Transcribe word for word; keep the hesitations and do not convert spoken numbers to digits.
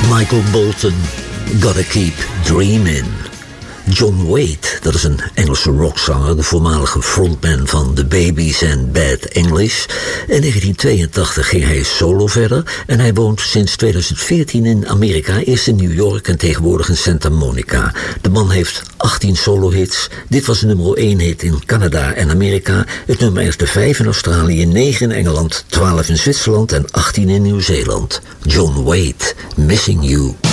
Michael Bolton, Gotta Keep Dreamin'. John Waite, dat is een Engelse rockzanger, de voormalige frontman van The Babies en Bad English. In negentien tweeëntachtig ging hij solo verder en hij woont sinds tweeduizend veertien in Amerika, eerst in New York en tegenwoordig in Santa Monica. De man heeft achttien solo-hits. Dit was de nummer één hit in Canada en Amerika. Het nummer is de vijf in Australië, negen in Engeland, twaalf in Zwitserland en achttien in Nieuw-Zeeland. John Waite, Missing You.